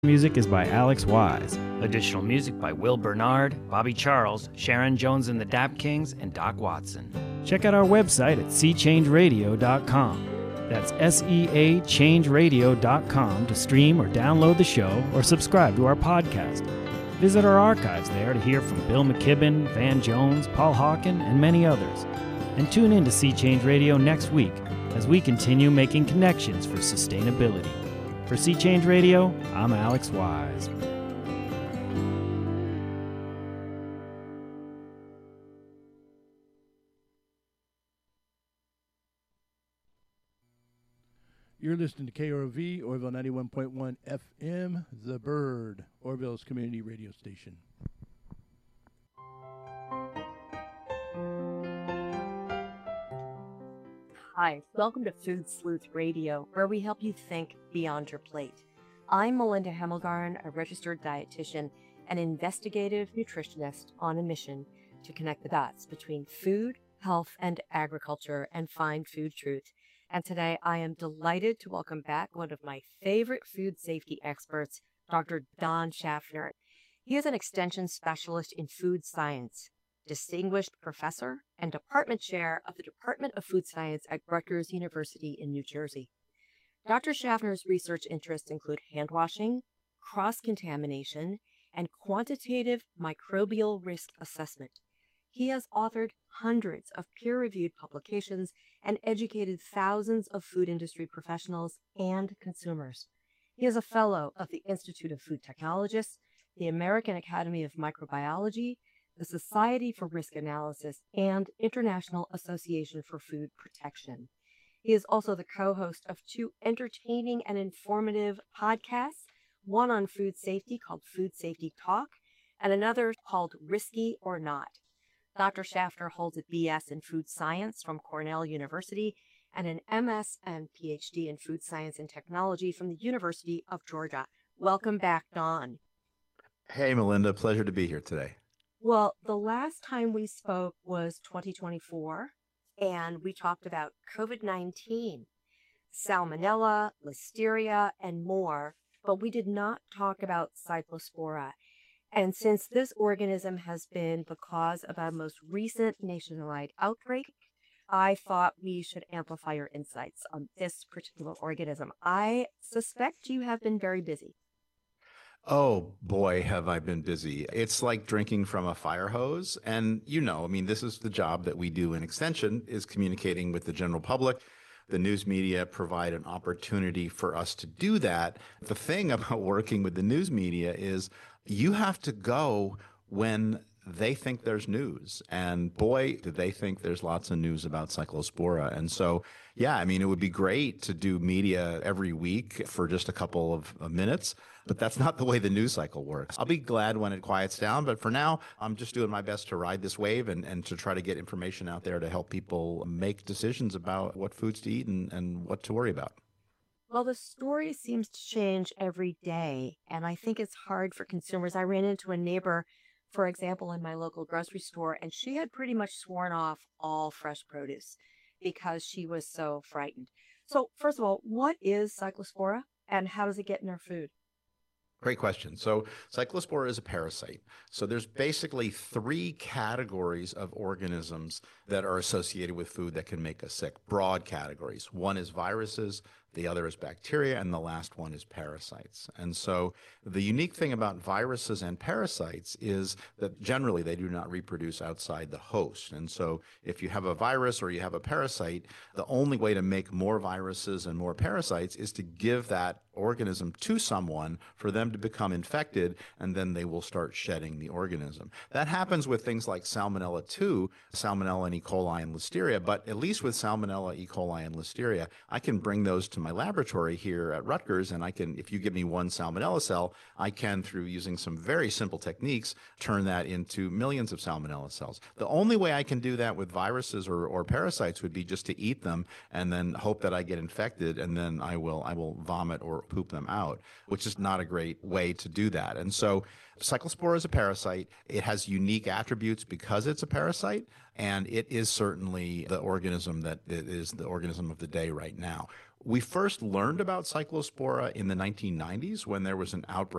Music is by Alex Wise. Additional music by Will Bernard, Bobby Charles, Sharon Jones and the Dap Kings, and Doc Watson. Check out our website at seachangeradio.com. That's SEAchangeradio.com to stream or download the show or subscribe to our podcast. Visit our archives there to hear from Bill McKibben, Van Jones, Paul Hawken, and many others. And tune in to Sea Change Radio next week as we continue making connections for sustainability. For Sea Change Radio, I'm Alex Wise. You're listening to KROV, Orville 91.1 FM, The Bird, Orville's community radio station. Hi, welcome to Food Sleuth Radio, where we help you think beyond your plate. I'm Melinda Hemmelgarn, a registered dietitian and investigative nutritionist on a mission to connect the dots between food, health, and agriculture and find food truth. And today I am delighted to welcome back one of my favorite food safety experts, Dr. Don Schaffner. He is an extension specialist in food science, distinguished professor, and department chair of the Department of Food Science at Rutgers University in New Jersey. Dr. Schaffner's research interests include hand washing, cross-contamination, and quantitative microbial risk assessment. He has authored hundreds of peer-reviewed publications and educated thousands of food industry professionals and consumers. He is a fellow of the Institute of Food Technologists, the American Academy of Microbiology, the Society for Risk Analysis, and International Association for Food Protection. He is also the co-host of two entertaining and informative podcasts, one on food safety called Food Safety Talk, and another called Risky or Not. Dr. Schaffner holds a BS in food science from Cornell University and an MS and PhD in food science and technology from the University of Georgia. Welcome back, Don. Hey, Melinda. Pleasure to be here today. Well, the last time we spoke was 2024, and we talked about COVID-19, Salmonella, Listeria, and more, but we did not talk about Cyclospora. And since this organism has been the cause of our most recent nationwide outbreak, I thought we should amplify your insights on this particular organism. I suspect you have been very busy. Oh, boy, have I been busy. It's like drinking from a fire hose. And, this is the job that we do in Extension, is communicating with the general public. The news media provide an opportunity for us to do that. The thing about working with the news media is you have to go when they think there's news. And boy, do they think there's lots of news about Cyclospora. And so, it would be great to do media every week for just a couple of minutes, but that's not the way the news cycle works. I'll be glad when it quiets down, but for now, I'm just doing my best to ride this wave and to try to get information out there to help people make decisions about what foods to eat and what to worry about. Well, the story seems to change every day, and I think it's hard for consumers. I ran into a neighbor, for example, in my local grocery store, and she had pretty much sworn off all fresh produce because she was so frightened. So first of all, what is Cyclospora and how does it get in our food? Great question. So Cyclospora is a parasite. So there's basically three categories of organisms that are associated with food that can make us sick, broad categories. One is viruses, the other is bacteria, and the last one is parasites. And so the unique thing about viruses and parasites is that generally they do not reproduce outside the host. And so if you have a virus or you have a parasite, the only way to make more viruses and more parasites is to give that organism to someone for them to become infected, and then they will start shedding the organism. That happens with things like Salmonella too, Salmonella and E. coli and Listeria, but at least with Salmonella, E. coli, and Listeria, I can bring those to my laboratory here at Rutgers, and I can, if you give me one Salmonella cell, I can, through using some very simple techniques, turn that into millions of Salmonella cells. The only way I can do that with viruses or parasites would be just to eat them and then hope that I get infected, and then I will vomit or poop them out, which is not a great way to do that. And so Cyclospora is a parasite. It has unique attributes because it's a parasite, and it is certainly the organism that is the organism of the day right now. We first learned about Cyclospora in the 1990s when there was an outbreak